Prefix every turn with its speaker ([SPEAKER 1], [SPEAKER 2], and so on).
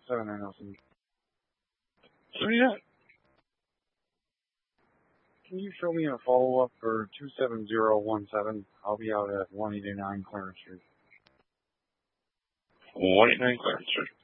[SPEAKER 1] 7907. Serena, can you show me a follow-up for 27017? I'll be out at 189 Clarence Street.
[SPEAKER 2] 189 Clarence Street.